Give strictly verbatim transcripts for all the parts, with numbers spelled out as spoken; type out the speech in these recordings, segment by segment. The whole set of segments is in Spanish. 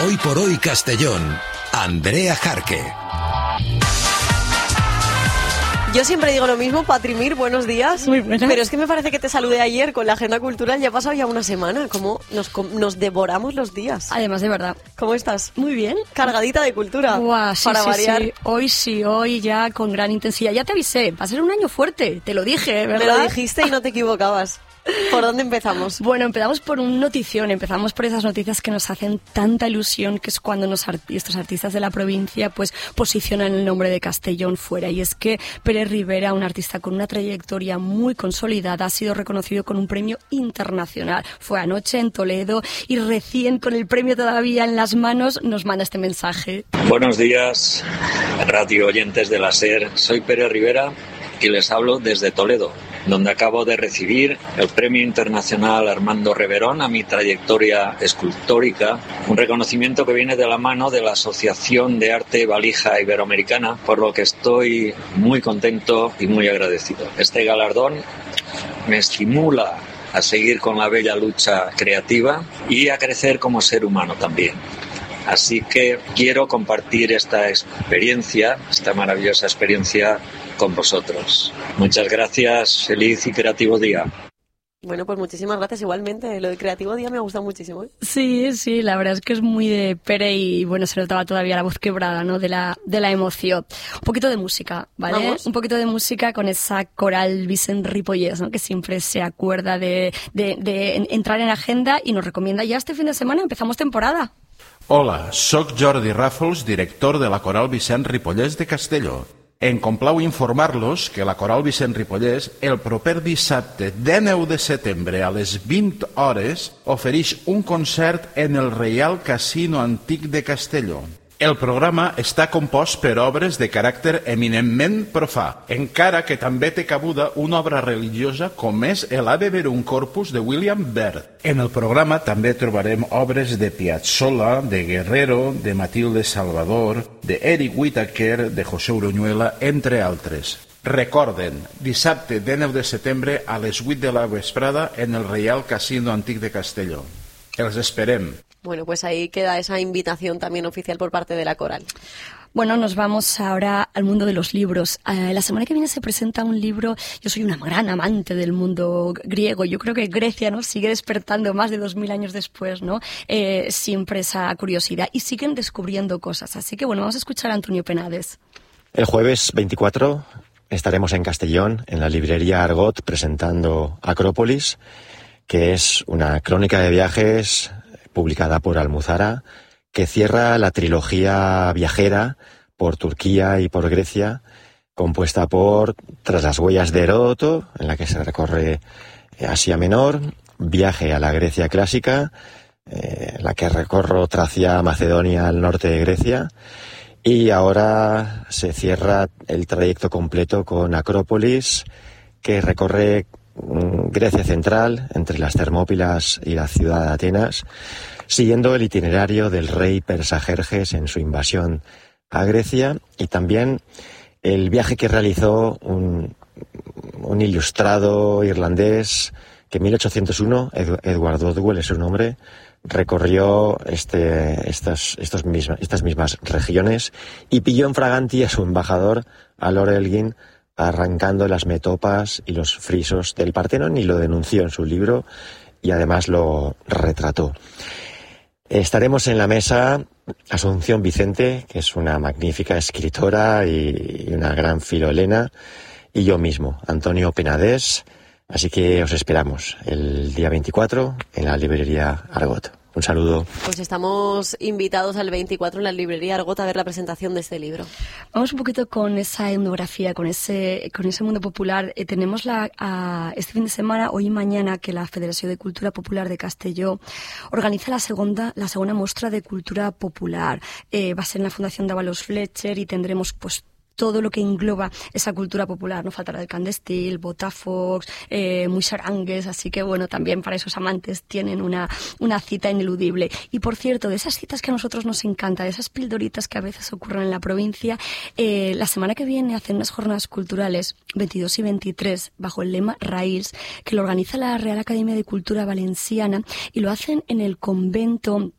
Hoy por Hoy Castellón, Andrea Jarque. Yo siempre digo lo mismo, Patrimir, buenos días. Muy buenas. Pero es que me parece que te saludé ayer con la agenda cultural, ya ha pasado ya una semana, como nos, nos devoramos los días. Además, de verdad. ¿Cómo estás? Muy bien. Cargadita de cultura. Buah, sí, para sí, variar. sí. Hoy sí, hoy ya con gran intensidad. Ya te avisé, va a ser un año fuerte, te lo dije, ¿verdad? Me lo dijiste y no te equivocabas. ¿Por dónde empezamos? Bueno, empezamos por un notición, empezamos por esas noticias que nos hacen tanta ilusión, que es cuando nos art- estos artistas de la provincia pues posicionan el nombre de Castellón fuera. Y es que Pere Rivera, un artista con una trayectoria muy consolidada, ha sido reconocido con un premio internacional. Fue anoche en Toledo y recién con el premio todavía en las manos nos manda este mensaje. Buenos días, radio oyentes de la SER. Soy Pere Rivera y les hablo desde Toledo, donde acabo de recibir el Premio Internacional Armando Reverón a mi trayectoria escultórica, un reconocimiento que viene de la mano de la Asociación de Arte Valija Iberoamericana, por lo que estoy muy contento y muy agradecido. Este galardón me estimula a seguir con la bella lucha creativa y a crecer como ser humano también. Así que quiero compartir esta experiencia, esta maravillosa experiencia con vosotros. Muchas gracias, feliz y creativo día. Bueno, pues muchísimas gracias igualmente. Lo de Creativo Día me ha gustado muchísimo, ¿eh? Sí, sí, la verdad es que es muy de Pere y bueno, se notaba todavía la voz quebrada, ¿no? De la, de la emoción. Un poquito de música, ¿vale? Vamos. Un poquito de música con esa coral Vicent Ripollès, ¿no? Que siempre se acuerda de, de, de entrar en agenda y nos recomienda ya este fin de semana, empezamos temporada. Hola, soc Jordi Ràfols, director de la Coral Vicent Ripollès de Castelló. Em complau informar-los que la Coral Vicent Ripollès el proper dissabte dinou de setembre a les vint hores ofereix un concert en el Reial Casino Antic de Castelló. El programa està compost per obres de caràcter eminentment profà, encara que també té cabuda una obra religiosa com és el Ave Verum Corpus de William Byrd. En el programa també trobarem obres de Piazzolla, de Guerrero, de Matilde Salvador, de Eric Whittaker, de José Uruñuela, entre altres. Recorden, dissabte dinou de setembre a les vuit de la vesprada en el Reial Casino Antic de Castelló. Els esperem. Bueno, pues ahí queda esa invitación también oficial por parte de la Coral. Bueno, nos vamos ahora al mundo de los libros. Eh, la semana que viene se presenta un libro. Yo soy una gran amante del mundo griego. Yo creo que Grecia, ¿no?, sigue despertando más de dos mil años después, ¿no? Eh, siempre esa curiosidad y siguen descubriendo cosas. Así que bueno, vamos a escuchar a Antonio Penades. El jueves veinticuatro estaremos en Castellón, en la librería Argot, presentando Acrópolis, que es una crónica de viajes publicada por Almuzara, que cierra la trilogía viajera por Turquía y por Grecia, compuesta por Tras las huellas de Heródoto, en la que se recorre Asia Menor, Viaje a la Grecia clásica, eh, en la que recorro Tracia, Macedonia, al norte de Grecia, y ahora se cierra el trayecto completo con Acrópolis, que recorre Grecia central, entre las Termópilas y la ciudad de Atenas, siguiendo el itinerario del rey persa Jerjes en su invasión a Grecia, y también el viaje que realizó un, un ilustrado irlandés que en mil ochocientos uno, Ed, Edward Odwell es su nombre, recorrió este, estas, estos misma, estas mismas regiones y pilló en fraganti a su embajador, a Lord Elgin, arrancando las metopas y los frisos del Partenón, y lo denunció en su libro y además lo retrató. Estaremos en la mesa Asunción Vicente, que es una magnífica escritora y una gran filolena, y yo mismo, Antonio Penades, así que os esperamos el día veinticuatro en la librería Argot. Un saludo. Pues estamos invitados al veinticuatro en la librería Argot a ver la presentación de este libro. Vamos un poquito con esa etnografía, con ese con ese mundo popular. Eh, tenemos la a, este fin de semana, hoy y mañana, que la Federación de Cultura Popular de Castelló organiza la segunda la segunda muestra de cultura popular. Eh, va a ser en la Fundación Dávalos Fletcher y tendremos pues todo lo que engloba esa cultura popular, no faltará el candestil, botafocs, eh, muy sarangues, así que bueno, también para esos amantes tienen una, una cita ineludible. Y por cierto, de esas citas que a nosotros nos encanta, de esas pildoritas que a veces ocurren en la provincia, eh, la semana que viene hacen unas jornadas culturales, veintidós y veintitrés, bajo el lema Raíls, que lo organiza la Real Academia de Cultura Valenciana, y lo hacen en el convento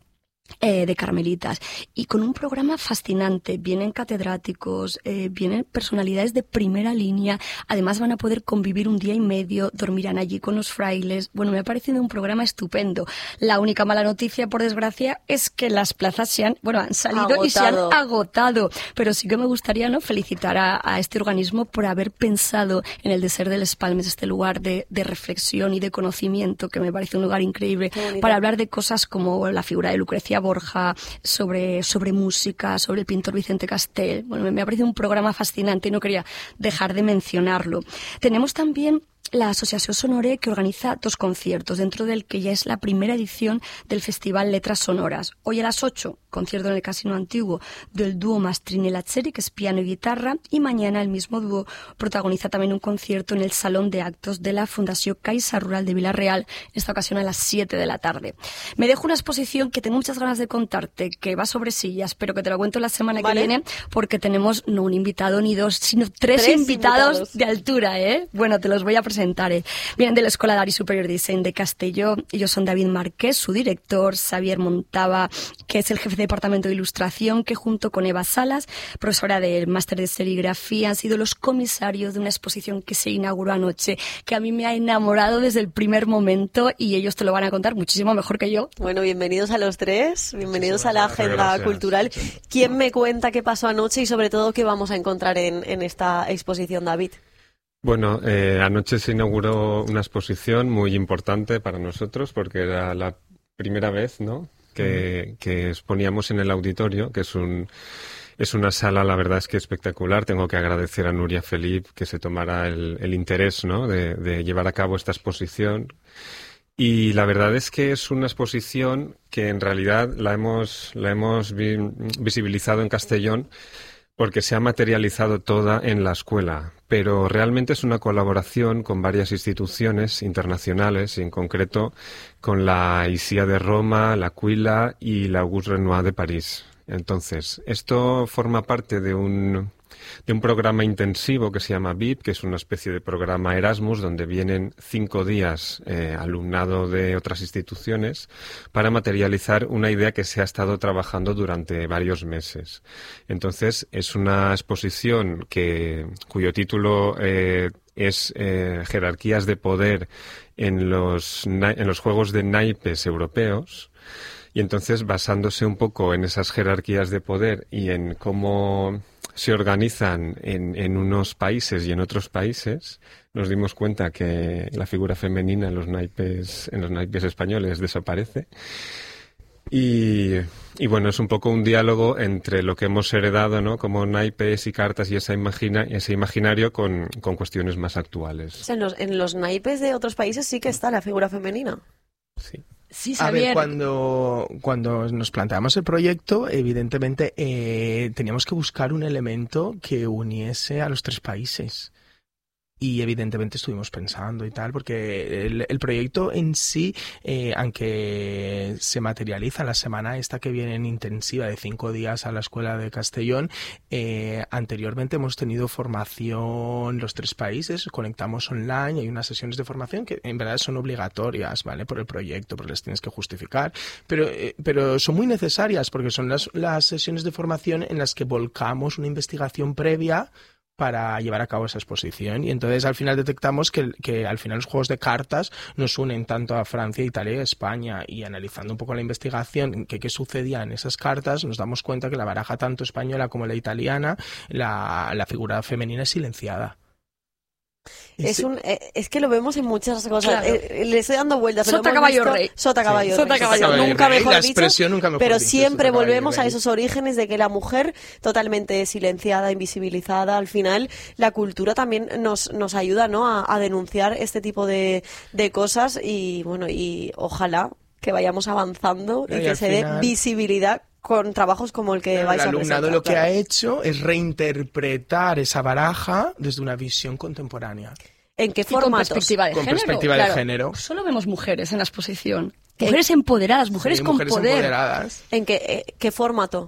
Eh, de carmelitas, y con un programa fascinante. Vienen catedráticos, eh, vienen personalidades de primera línea, además van a poder convivir un día y medio, dormirán allí con los frailes. Bueno, me ha parecido un programa estupendo. La única mala noticia, por desgracia, es que las plazas se han, bueno, han salido agotado. Y se han agotado, pero sí que me gustaría, ¿no?, felicitar a, a este organismo por haber pensado en el Desert de Les Palmes, este lugar de, de reflexión y de conocimiento, que me parece un lugar increíble, para hablar de cosas como la figura de Lucrecia Borja, sobre, sobre música, sobre el pintor Vicente Castell. Bueno, me ha parecido un programa fascinante y no quería dejar de mencionarlo. Tenemos también la Asociación Sonoré, que organiza dos conciertos, dentro del que ya es la primera edición del Festival Letras Sonoras. Hoy a las ocho, concierto en el Casino Antiguo del dúo Mastrini Lazzeri, que es piano y guitarra, y mañana el mismo dúo protagoniza también un concierto en el Salón de Actos de la Fundación Caixa Rural de Vila-real, esta ocasión a las siete de la tarde. Me dejo una exposición que tengo muchas ganas de contarte, que va sobre sillas, pero que te lo cuento la semana ¿Vale? que viene, porque tenemos no un invitado ni dos, sino tres, tres invitados, invitados de altura, ¿eh? Bueno, te los voy a presentar. Vienen de la Escuela d'Art i Superior Design de Castelló. Ellos son David Marqués, su director, Xavier Montava, que es el jefe de departamento de ilustración, que junto con Eva Salas, profesora del máster de serigrafía, han sido los comisarios de una exposición que se inauguró anoche, que a mí me ha enamorado desde el primer momento, y ellos te lo van a contar muchísimo mejor que yo. Bueno, bienvenidos a los tres, bienvenidos a la agenda cultural. ¿Quién me cuenta qué pasó anoche y sobre todo qué vamos a encontrar en, en esta exposición, David? Bueno, eh, anoche se inauguró una exposición muy importante para nosotros porque era la primera vez, ¿no?, que, que exponíamos en el auditorio, que es un es una sala, la verdad es que espectacular. Tengo que agradecer a Nuria Felip que se tomara el, el interés, ¿no?, de, de llevar a cabo esta exposición. Y la verdad es que es una exposición que en realidad la hemos la hemos vi, visibilizado en Castellón, porque se ha materializado toda en la escuela, pero realmente es una colaboración con varias instituciones internacionales, y en concreto con la I C I A de Roma, la Aquila y la Auguste Renoir de París. Entonces, esto forma parte de un, de un programa intensivo que se llama V I P, que es una especie de programa Erasmus, donde vienen cinco días eh, alumnado de otras instituciones para materializar una idea que se ha estado trabajando durante varios meses. Entonces, es una exposición que, cuyo título eh, es eh, Jerarquías de Poder en los, en los Juegos de Naipes Europeos. Y entonces, basándose un poco en esas jerarquías de poder y en cómo se organizan en, en unos países y en otros países, nos dimos cuenta que la figura femenina en los naipes, en los naipes españoles desaparece. Y, y bueno, es un poco un diálogo entre lo que hemos heredado, ¿no?, como naipes y cartas y esa imagina, ese imaginario con, con cuestiones más actuales. O sea, en los, en los naipes de otros países sí que está la figura femenina. Sí. Sí, a ver, cuando, cuando nos planteamos el proyecto, evidentemente eh, teníamos que buscar un elemento que uniese a los tres países. Y evidentemente estuvimos pensando y tal, porque el, el proyecto en sí, eh, aunque se materializa la semana esta que viene en intensiva de cinco días a la Escuela de Castellón, eh, anteriormente hemos tenido formación los tres países, conectamos online, hay unas sesiones de formación que en verdad son obligatorias, ¿vale?, por el proyecto, porque las tienes que justificar, pero, eh, pero son muy necesarias porque son las, las sesiones de formación en las que volcamos una investigación previa para llevar a cabo esa exposición, y entonces al final detectamos que, que al final los juegos de cartas nos unen tanto a Francia, Italia y a España, y analizando un poco la investigación que qué sucedía en esas cartas, nos damos cuenta que la baraja tanto española como la italiana, la, la figura femenina es silenciada. Es, un, es que lo vemos en muchas cosas. Claro. Eh, le estoy dando vueltas. Sota caballo rey. Sota caballo sí. rey. Sota caballo rey. Nunca mejor la dicho. Expresión nunca mejor pero dicho, siempre volvemos rey. a esos orígenes de que la mujer totalmente silenciada, invisibilizada. Al final, la cultura también nos, nos ayuda, ¿no?, a, a denunciar este tipo de, de cosas, y bueno, y ojalá que vayamos avanzando y, y que se final... dé visibilidad con trabajos como el que claro, vais a presentar. El alumnado lo que claro. ha hecho es reinterpretar esa baraja desde una visión contemporánea. ¿En qué formatos? Con perspectiva de con género. Perspectiva claro. de género. Solo vemos mujeres en la exposición. Mujeres empoderadas, mujeres sí, con mujeres poder. Empoderadas. ¿En qué, eh, qué formato?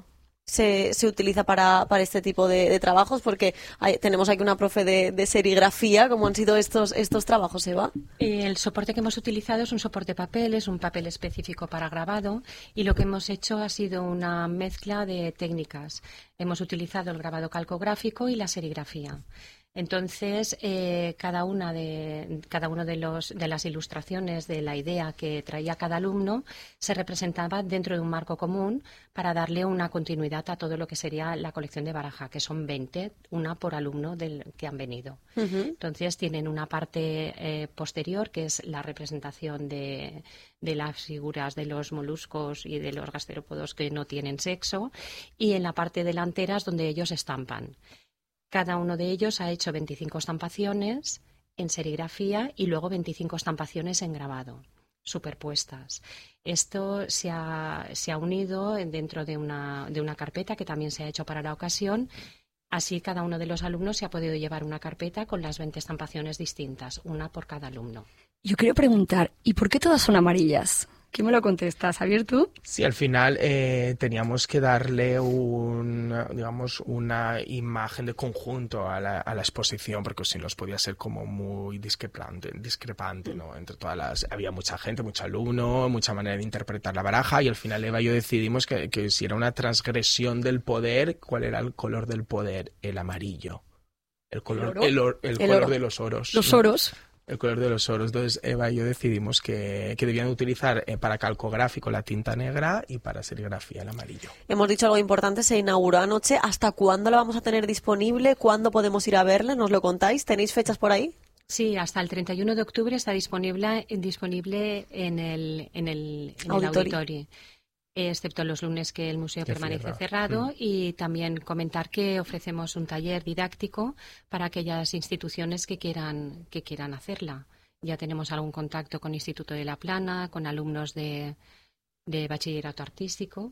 se, se utiliza para, para este tipo de, de trabajos? Porque hay, tenemos aquí una profe de, de serigrafía. ¿Cómo han sido estos, estos trabajos, Eva? El soporte que hemos utilizado es un soporte papel, es un papel específico para grabado, y lo que hemos hecho ha sido una mezcla de técnicas. Hemos utilizado el grabado calcográfico y la serigrafía. Entonces, eh, cada una de cada uno de los de las ilustraciones de la idea que traía cada alumno se representaba dentro de un marco común para darle una continuidad a todo lo que sería la colección de baraja, que son veinte, una por alumno del que han venido. Uh-huh. Entonces, tienen una parte eh, posterior, que es la representación de, de las figuras de los moluscos y de los gasterópodos que no tienen sexo, y en la parte delantera es donde ellos estampan. Cada uno de ellos ha hecho veinticinco estampaciones en serigrafía y luego veinticinco estampaciones en grabado, superpuestas. Esto se ha, se ha unido dentro de una, de una carpeta que también se ha hecho para la ocasión. Así, cada uno de los alumnos se ha podido llevar una carpeta con las veinte estampaciones distintas, una por cada alumno. Yo quiero preguntar, ¿y por qué todas son amarillas? ¿Quién me lo contesta? ¿Javier, tú? Sí, al final eh, teníamos que darle un, digamos, una imagen de conjunto a la, a la exposición, porque si no podía ser como muy discrepante, discrepante, ¿no? Entre todas las, había mucha gente, mucho alumno, mucha manera de interpretar la baraja, y al final Eva y yo decidimos que, que si era una transgresión del poder, ¿cuál era el color del poder? El amarillo. El color, ¿El, el, or, el el color oro. de los oros. Los oros. El color de los oros. Entonces, Eva y yo decidimos que, que debían utilizar eh, para calcográfico la tinta negra y para serigrafía el amarillo. Hemos dicho algo importante, se inauguró anoche. ¿Hasta cuándo la vamos a tener disponible? ¿Cuándo podemos ir a verla? ¿Nos lo contáis? ¿Tenéis fechas por ahí? Sí, hasta el treinta y uno de octubre está disponible, disponible en el, en el, en el auditorio. Excepto los lunes que el museo que permanece cierra. cerrado, mm. y también comentar que ofrecemos un taller didáctico para aquellas instituciones que quieran que quieran hacerla. Ya tenemos algún contacto con Instituto de La Plana, con alumnos de, de bachillerato artístico,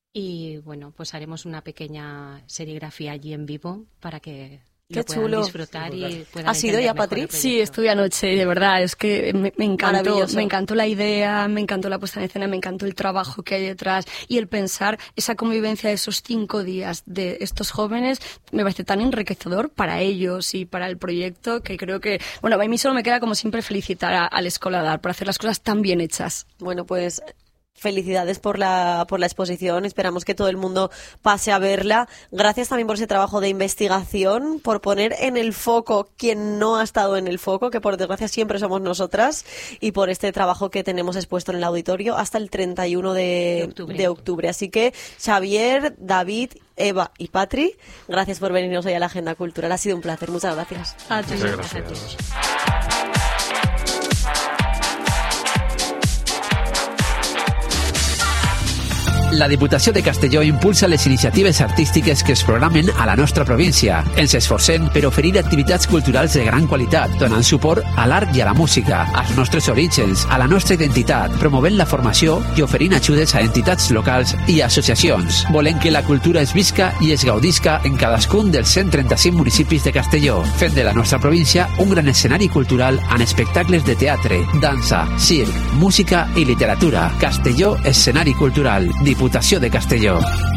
y bueno, pues haremos una pequeña serigrafía allí en vivo para que Qué lo puedan chulo. disfrutar y puedan ¿Has ido ya, Patri? Sí, estuve anoche y de verdad es que me, me encantó, me encantó la idea, me encantó la puesta en escena, me encantó el trabajo que hay detrás y el pensar esa convivencia de esos cinco días de estos jóvenes me parece tan enriquecedor para ellos y para el proyecto que creo que, bueno, a mí solo me queda como siempre felicitar a, a la Escola d'Art por hacer las cosas tan bien hechas. Bueno, pues felicidades por la por la exposición. Esperamos que todo el mundo pase a verla. Gracias también por ese trabajo de investigación, por poner en el foco quien no ha estado en el foco, que por desgracia siempre somos nosotras, y por este trabajo que tenemos expuesto en el auditorio hasta el treinta y uno de octubre. De octubre. Así que Xavier, David, Eva y Patri, gracias por venirnos hoy a la Agenda Cultural. Ha sido un placer. Muchas gracias. A ti. Muchas gracias. La Diputació de Castelló impulsa les iniciatives artístiques que es programen a la nostra província. Ens esforcem per oferir activitats culturals de gran qualitat, donant suport a l'art i a la música, als nostres orígens, a la nostra identitat, promovent la formació i oferint ajudes a entitats locals i associacions. Volem que la cultura es visca i es gaudisca en cadascun dels cent trenta-cinc municipis de Castelló, fent de la nostra província un gran escenari cultural amb espectacles de teatre, dansa, circ, música i literatura. Castelló, escenari cultural. Diputació de Castelló.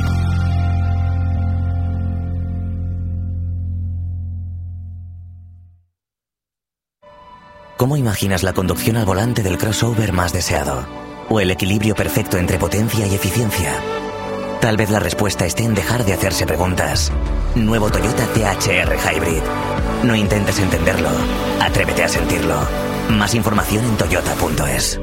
¿Cómo imaginas la conducción al volante del crossover más deseado? ¿O el equilibrio perfecto entre potencia y eficiencia? Tal vez la respuesta esté en dejar de hacerse preguntas. Nuevo Toyota T H R Hybrid. No intentes entenderlo. Atrévete a sentirlo. Más información en toyota punto es.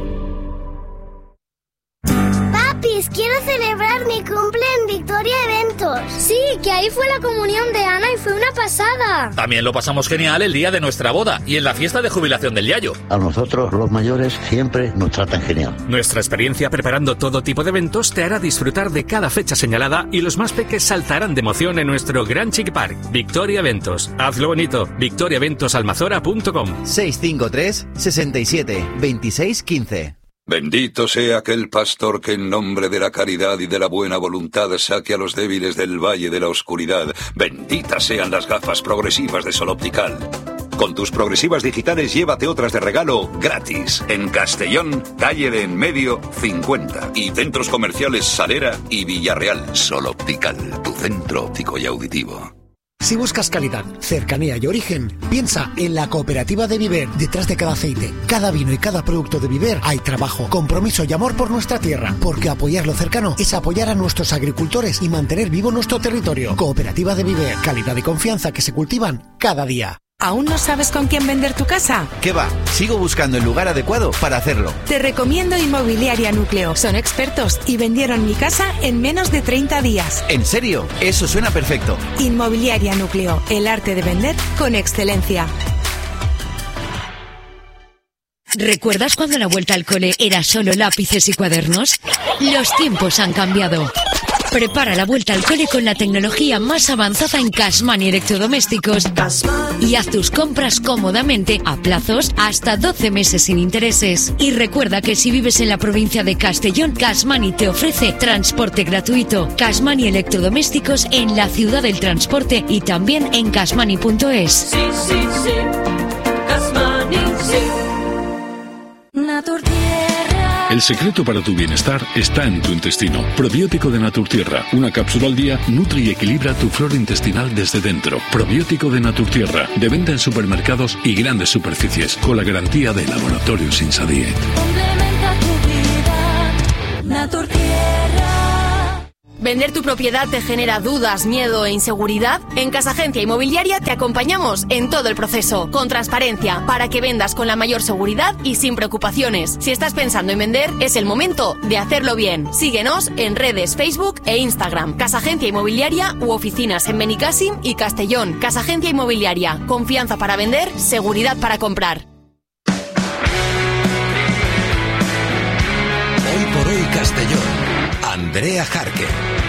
Quiero celebrar mi cumple en Victoria Eventos. Sí, que ahí fue la comunión de Ana y fue una pasada. También lo pasamos genial el día de nuestra boda y en la fiesta de jubilación del Yayo. A nosotros, los mayores, siempre nos tratan genial. Nuestra experiencia preparando todo tipo de eventos te hará disfrutar de cada fecha señalada y los más peques saltarán de emoción en nuestro Gran Chiqui Park. Victoria Eventos. Hazlo bonito. victoria eventos almazora punto com. seis cinco tres, sesenta y siete, veintiséis quince. Bendito sea aquel pastor que en nombre de la caridad y de la buena voluntad saque a los débiles del valle de la oscuridad. Benditas sean las gafas progresivas de Sol Optical. Con tus progresivas digitales llévate otras de regalo gratis. En Castellón, calle de En Medio cincuenta. Y centros comerciales Salera y Villarreal. Sol Optical, tu centro óptico y auditivo. Si buscas calidad, cercanía y origen, piensa en la Cooperativa de Viver. Detrás de cada aceite, cada vino y cada producto de Viver hay trabajo, compromiso y amor por nuestra tierra. Porque apoyar lo cercano es apoyar a nuestros agricultores y mantener vivo nuestro territorio. Cooperativa de Viver, calidad y confianza que se cultivan cada día. ¿Aún no sabes con quién vender tu casa? ¿Qué va? Sigo buscando el lugar adecuado para hacerlo. Te recomiendo Inmobiliaria Núcleo. Son expertos y vendieron mi casa en menos de treinta días. ¿En serio? Eso suena perfecto. Inmobiliaria Núcleo. El arte de vender con excelencia. ¿Recuerdas cuando la vuelta al cole era solo lápices y cuadernos? Los tiempos han cambiado. Prepara la vuelta al cole con la tecnología más avanzada en Cashman y electrodomésticos y haz tus compras cómodamente a plazos hasta doce meses sin intereses. Y recuerda que si vives en la provincia de Castellón, Cashman te ofrece transporte gratuito. Cashman y electrodomésticos en la ciudad del transporte y también en cashmani punto es. Sí, sí, sí. Cashmani, sí. Naturtierra. El secreto para tu bienestar está en tu intestino. Probiótico de Naturtierra. Una cápsula al día nutre y equilibra tu flora intestinal desde dentro. Probiótico de Naturtierra. De venta en supermercados y grandes superficies. Con la garantía de Laboratorios Insadiet. Complementa tu vida. Naturtierra. ¿Vender tu propiedad te genera dudas, miedo e inseguridad? En Casa Agencia Inmobiliaria te acompañamos en todo el proceso, con transparencia, para que vendas con la mayor seguridad y sin preocupaciones. Si estás pensando en vender, es el momento de hacerlo bien. Síguenos en redes Facebook e Instagram. Casa Agencia Inmobiliaria u oficinas en Benicàssim y Castellón. Casa Agencia Inmobiliaria. Confianza para vender, seguridad para comprar. Hoy por hoy Castellón. Andrea Jarque.